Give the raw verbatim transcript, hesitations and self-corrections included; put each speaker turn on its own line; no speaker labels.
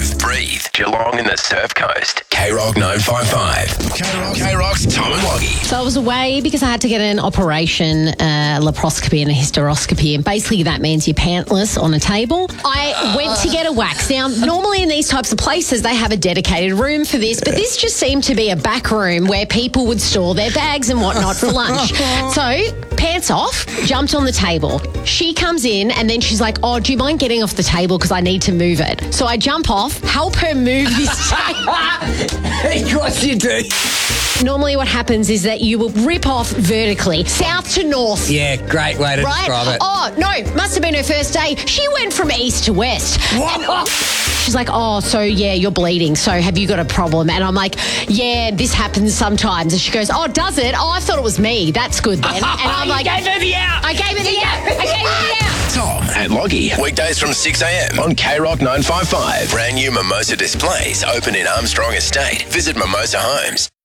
Live, breathe. Geelong in the Surf Coast. K-Rock nine five five. K-Rock. K-Rock's Tom and Woggy.
So I was away because I had to get an operation, uh, laparoscopy and a hysteroscopy, and basically that means you're pantless on a table. I went to get a wax. Now, normally in these types of places, they have a dedicated room for this, but this just seemed to be a back room where people would store their bags and whatnot for lunch. So, pants off, jumped on the table. She comes in and then she's like, oh, do you mind getting off the table because I need to move it? So I jump off, help her move this table.
Of course you do.
Normally what happens is that you will rip off vertically, south to north.
Yeah, great way to
Right?
describe it.
Oh, no, must have been her first day. She went from east to west.
What?
She's like, oh, so yeah, you're bleeding. So have you got a problem? And I'm like, yeah, this happens sometimes. And she goes, oh, does it? Oh, I thought it was me. That's good then. And I'm like,
you gave her the out.
I gave her the out. I gave her the out.
Tom and Woggy. Weekdays from six a.m. on K-Rock nine five five. Brand new Mimosa displays open in Armstrong Estate. Visit Mimosa Homes.